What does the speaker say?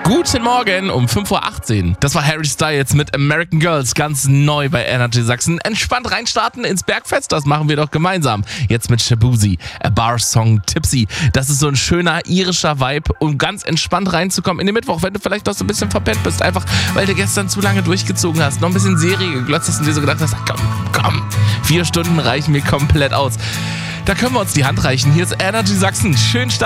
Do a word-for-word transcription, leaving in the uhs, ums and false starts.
Guten Morgen um fünf Uhr achtzehn. Das war Harry Styles mit American Girls, ganz neu bei Energy Sachsen. Entspannt reinstarten ins Bergfest, das machen wir doch gemeinsam. Jetzt mit Shaboozey, A Bar Song Tipsy. Das ist so ein schöner irischer Vibe, um ganz entspannt reinzukommen in den Mittwoch, wenn du vielleicht noch so ein bisschen verpennt bist, einfach weil du gestern zu lange durchgezogen hast, noch ein bisschen Serie geglotzt hast und dir so gedacht hast, komm, komm, vier Stunden reichen mir komplett aus. Da können wir uns die Hand reichen. Hier ist Energy Sachsen. Schön starten.